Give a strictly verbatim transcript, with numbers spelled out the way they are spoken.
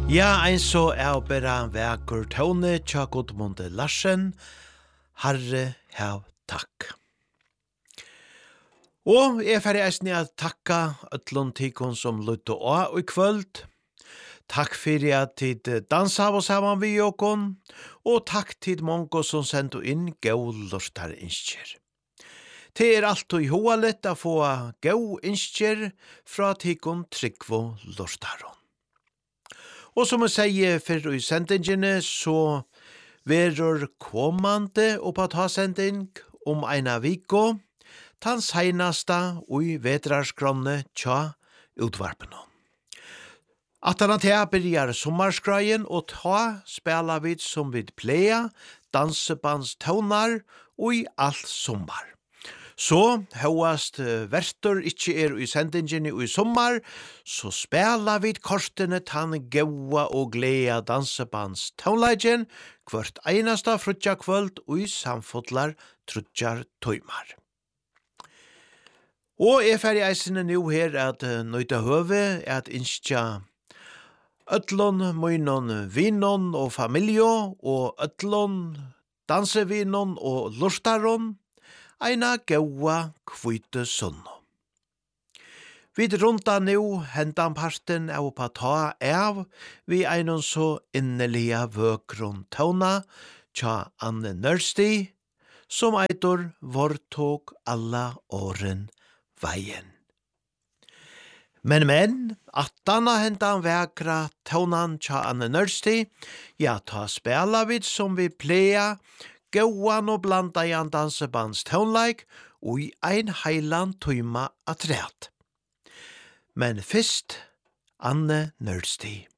Ja, ein så er bara vekur tone tja Gudmunde Larsen, Herre hev takk. Og jeg er ferdig eisne at takka ötlun tikon som lytte og i kvöld. Takk fyrir at tid dansa av oss saman vi okon, og takk tid mongo som sendu inn gau lortar innskjer. Det er alt og hoa lett a få gau innskjer fra tikon tryggvo lortaron. Og som jeg sier for i sendingene, så verur kommande oppa ta sending om eina viko, tan seinasta ui vedrarskronne tja utvarpeno. Atana tea byrjar sommarskreien, og ta spela vid som vid pleia, dansebands taunar ui all sommar. Så høyast vertor ikkje er i sendingen i sommar, så spela vid kortene tann gaua og glea dansebands taunleidjen kvart einasta frutja kvöld og i samfotlar trutjar tøymar. Og er ferdig eisene nu her at nøyta høve at innskja ötlun, møynon, vinon og familjo og ötlun, dansevinon og lortaron, eina gaua kvite sunno. Vid rundan nu hendan parten av på ta av vi einon så innelia vøkron tauna tja Anne Nørsti, som eitor vortog alla åren veien. Men men, attana hendan vekra taunan tja Anne Nørsti, ja ta spela vid som vi plea, gauan og blanda i an dansebands taunleik og i ein heilan tøyma atræt. Men fyrst, Anne Nørsti.